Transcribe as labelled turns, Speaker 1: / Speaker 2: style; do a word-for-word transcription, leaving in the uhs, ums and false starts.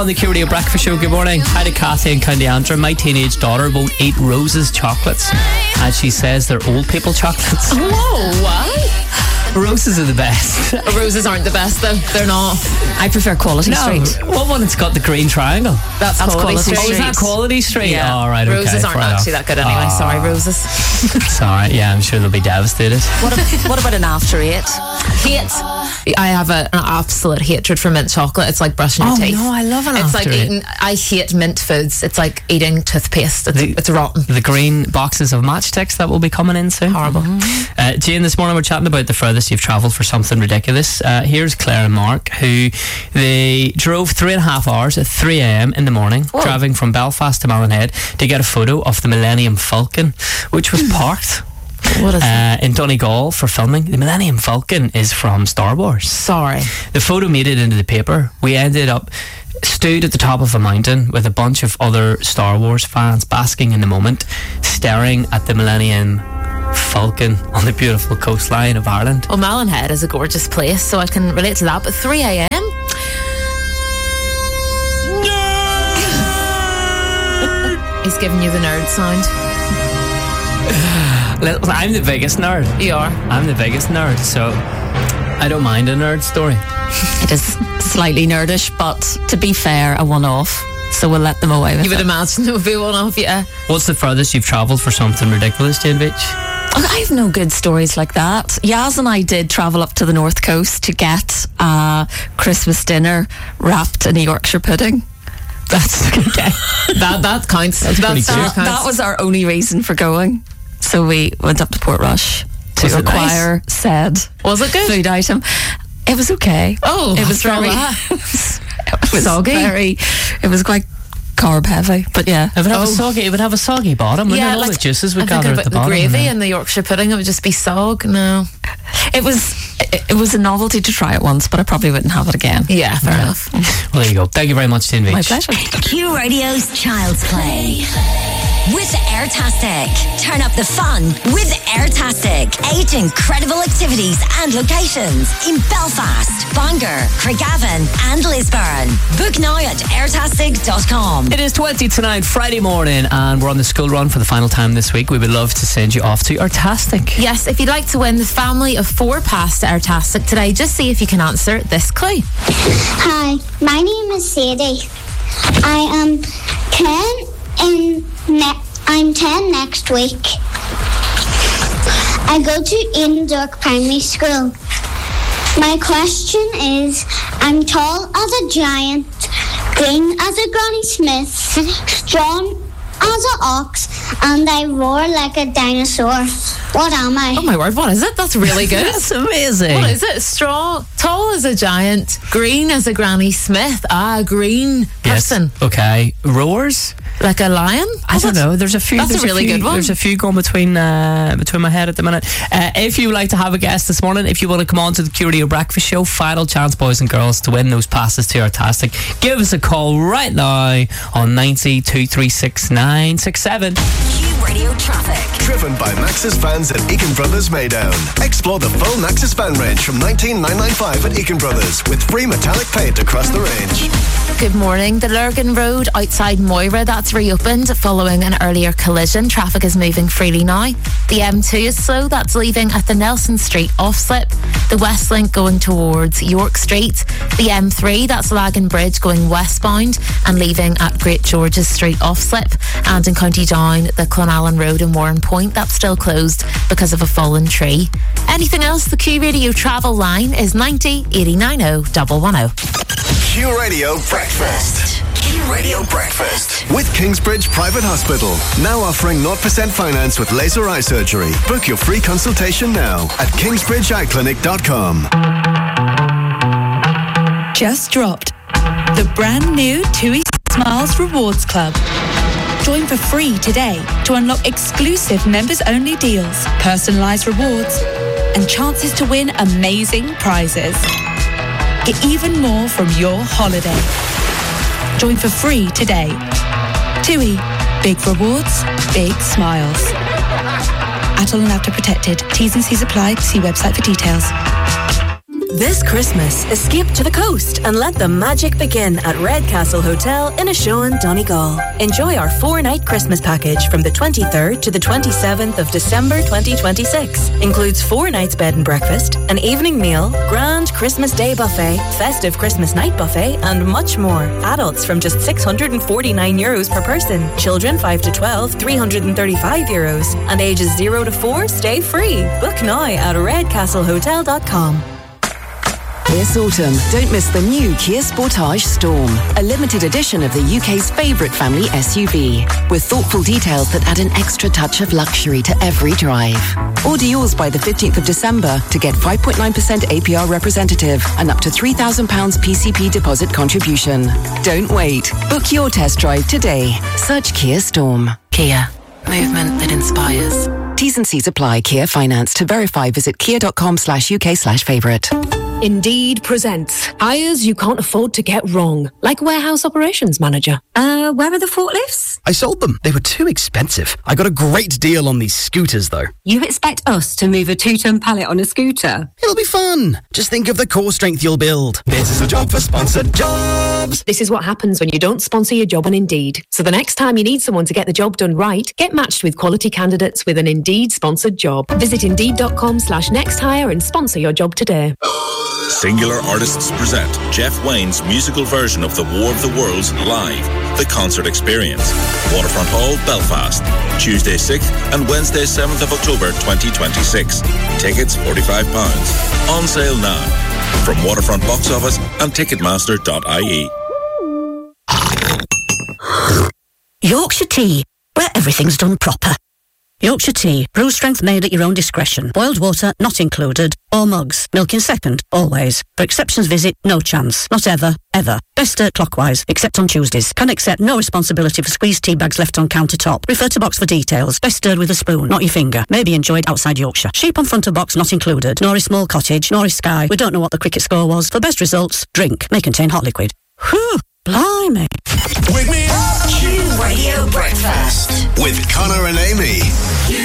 Speaker 1: On the Q Radio Breakfast Show, good morning. Hi to Kathy and County Antrim. My teenage daughter won't eat Rose's chocolates, as she says they're old people chocolates.
Speaker 2: Whoa, what?
Speaker 1: Roses are the best.
Speaker 2: Roses aren't the best though. They're not. I prefer Quality
Speaker 1: No,
Speaker 2: Street.
Speaker 1: what one? It's got the green triangle.
Speaker 2: That's,
Speaker 1: That's
Speaker 2: Quality,
Speaker 1: Quality
Speaker 2: Street.
Speaker 1: Oh, is that Quality Street?
Speaker 2: Yeah.
Speaker 1: Oh, right, okay.
Speaker 2: Roses aren't
Speaker 1: Fair
Speaker 2: actually
Speaker 1: enough.
Speaker 2: that good anyway.
Speaker 1: Oh.
Speaker 2: Sorry, Roses.
Speaker 1: Sorry, yeah, I'm sure they'll be devastated.
Speaker 3: What, a, what about an after eight?
Speaker 2: Hate. I have a, an absolute hatred for mint chocolate. It's like brushing your
Speaker 1: Oh,
Speaker 2: teeth.
Speaker 1: no, I love an
Speaker 2: It's
Speaker 1: after
Speaker 2: like
Speaker 1: eight.
Speaker 2: eating. I hate mint foods. It's like eating toothpaste. It's,
Speaker 1: The-
Speaker 2: it's rotten.
Speaker 1: The green boxes of matchsticks that will be coming in soon.
Speaker 2: Horrible.
Speaker 1: Uh, Jane, this morning we're chatting about the furthest you've travelled for something ridiculous. Uh, here's Claire and Mark, who they drove three and a half hours at three a.m. in the morning,
Speaker 2: Whoa.
Speaker 1: driving from Belfast to Mallinhead to get a photo of the Millennium Falcon, which was parked
Speaker 2: What is
Speaker 1: uh, in Donegal for filming. The Millennium Falcon is from Star Wars.
Speaker 2: Sorry.
Speaker 1: The photo made it into the paper. We ended up stood at the top of a mountain with a bunch of other Star Wars fans basking in the moment, staring at the Millennium Falcon on the beautiful coastline of Ireland.
Speaker 2: Well, Mallinhead is a gorgeous place, so I can relate to that. But three a.m. He's giving you the nerd sound.
Speaker 1: Little- I'm the biggest nerd.
Speaker 2: You are.
Speaker 1: I'm the biggest nerd, so I don't mind a nerd story.
Speaker 3: It is slightly nerdish, but to be fair, a one-off. So we'll let them away with
Speaker 2: You would
Speaker 3: it.
Speaker 2: imagine it would be one off, yeah.
Speaker 1: What's the furthest you've travelled for something ridiculous, Jane Beach?
Speaker 3: Oh, I have no good stories like that. Yaz and I did travel up to the North Coast to get a Christmas dinner wrapped in a Yorkshire pudding. That's okay.
Speaker 2: That that counts. That's
Speaker 1: pretty
Speaker 2: that,
Speaker 1: cool.
Speaker 2: counts.
Speaker 3: That was our only reason for going. So we went up to Portrush to
Speaker 1: Was it nice?
Speaker 3: acquire said
Speaker 2: Was it good?
Speaker 3: food item. It was okay.
Speaker 2: Oh,
Speaker 3: it was
Speaker 2: after all
Speaker 3: very.
Speaker 2: that.
Speaker 3: It was
Speaker 2: Soggy?
Speaker 3: Very. It was quite carb heavy, but yeah.
Speaker 1: It would have
Speaker 2: Oh.
Speaker 1: a soggy. It would have a soggy bottom. Wouldn't it? All the juices would
Speaker 2: I'm
Speaker 1: gather
Speaker 2: thinking
Speaker 1: at the
Speaker 2: about
Speaker 1: bottom.
Speaker 2: the gravy
Speaker 1: and
Speaker 2: and the Yorkshire pudding. It would just be sog. No.
Speaker 3: It was. It, it was a novelty to try it once, but I probably wouldn't have it again.
Speaker 2: Yeah, fair enough.
Speaker 1: then- Well, there you go. Thank you very much, Jane Beach.
Speaker 3: My pleasure.
Speaker 4: Q Radio's Child's Play. With Airtastic. Turn up the fun with Airtastic. Eight incredible activities and locations in Belfast, Bangor, Craigavon and Lisburn. Book now at airtastic dot com.
Speaker 1: It is twenty to nine Friday morning, and we're on the school run for the final time this week. We would love to send you off to Airtastic.
Speaker 2: Yes, if you'd like to win the family of four pass to Airtastic today, just see if you can answer this clue.
Speaker 5: Hi, my name is Sadie. I am ten in ne- I'm ten next week. I go to Edendork Primary School. My question is, I'm tall as a giant, green as a Granny Smith, strong as an ox, and I roar like a dinosaur. What am I?
Speaker 2: Oh my word, what is it? That's really good.
Speaker 1: That's amazing.
Speaker 2: What is it? Strong, tall as a giant, green as a Granny Smith. Ah, a green person.
Speaker 1: Yes. Okay. Roars?
Speaker 2: Like a lion?
Speaker 1: I don't know. There's a few.
Speaker 2: That's a
Speaker 1: there's
Speaker 2: really
Speaker 1: few,
Speaker 2: good one.
Speaker 1: There's a few going between uh, between my head at the minute. Uh, if you would like to have a guest this morning, if you want to come on to the Q Radio Breakfast Show, final chance, boys and girls, to win those passes to Airtastic. Give us a call right now on ninety two three six nine six seven.
Speaker 4: Q Radio Traffic.
Speaker 6: Driven by Maxis Vans at Eakin Brothers Maydown. Explore the full Maxis van range from nineteen nine ninety-five at Eakin Brothers with free metallic paint across the range.
Speaker 2: Good morning. The Lurgan Road outside Moira, that's reopened following an earlier collision. Traffic is moving freely now. The M two is slow. That's leaving at the Nelson Street off-slip. The West Link going towards York Street. The M three, that's Lagan Bridge going westbound and leaving at Great George's Street off-slip. And in County Down, the Clonallen Road in Warren Point, that's still closed because of a fallen tree. Anything else? The Q Radio travel line is ninety eighty-nine oh one one oh.
Speaker 6: Q Radio Breakfast. Q Radio Breakfast. With Kingsbridge Private Hospital. Now offering zero percent finance with laser eye surgery. Book your free consultation now at kingsbridge eye clinic dot com.
Speaker 7: Just dropped the brand new TUI Smiles Rewards Club. Join for free today to unlock exclusive members-only deals, personalised rewards, and chances to win amazing prizes. Get even more from your holiday. Join for free today. TUI. Big rewards, big smiles. Adult and after protected. T's and C's apply. See website for details.
Speaker 8: This Christmas, escape to the coast and let the magic begin at Redcastle Hotel in Ashoan, Donegal. Enjoy our four-night Christmas package from the twenty-third to the twenty-seventh of December twenty twenty-six. Includes four nights bed and breakfast, an evening meal, grand Christmas Day buffet, festive Christmas night buffet, and much more. Adults from just six hundred forty-nine euros per person. Children five to twelve, three hundred thirty-five euros. And ages zero to four stay free. Book now at redcastle hotel dot com.
Speaker 9: This autumn, don't miss the new Kia Sportage Storm, a limited edition of the U K's favourite family S U V, with thoughtful details that add an extra touch of luxury to every drive. Order yours by the fifteenth of December to get five point nine percent A P R representative and up to three thousand pounds P C P deposit contribution. Don't wait. Book your test drive today. Search Kia Storm.
Speaker 10: Kia. Movement that inspires.
Speaker 9: T's and C's apply. Kia Finance. To verify, visit kia.com slash UK slash favourite.
Speaker 11: Indeed presents hires you can't afford to get wrong, like warehouse operations manager.
Speaker 12: Uh, where are the forklifts?
Speaker 13: I sold them. They were too expensive. I got a great deal on these scooters, though.
Speaker 12: You expect us to move a two-ton pallet on a scooter?
Speaker 13: It'll be fun. Just think of the core strength you'll build. This is a job for Sponsored Jobs.
Speaker 11: This is what happens when you don't sponsor your job on Indeed. So the next time you need someone to get the job done right, get matched with quality candidates with an Indeed sponsored job. Visit indeed.com slash next hire and sponsor your job today.
Speaker 14: Singular Artists present Jeff Wayne's musical version of The War of the Worlds live, the concert experience. Waterfront Hall, Belfast, Tuesday sixth and Wednesday seventh of October twenty twenty-six. Tickets forty-five pounds. On sale now. From Waterfront Box Office and ticketmaster dot I E.
Speaker 15: Yorkshire Tea, where everything's done proper. Yorkshire Tea, brew strength made at your own discretion. Boiled water not included, or mugs. Milk in second, always. For exceptions visit, no chance. Not ever, ever. Best stirred clockwise, except on Tuesdays. Can accept no responsibility for squeezed tea bags left on countertop. Refer to box for details. Best stirred with a spoon, not your finger. May be enjoyed outside Yorkshire. Sheep on front of box not included. Nor is small cottage, nor is Sky. We don't know what the cricket score was. For best results, drink. May contain hot liquid. Whew, blimey.
Speaker 6: Wake me up!
Speaker 4: Q Radio Breakfast
Speaker 6: With Connor and Amy.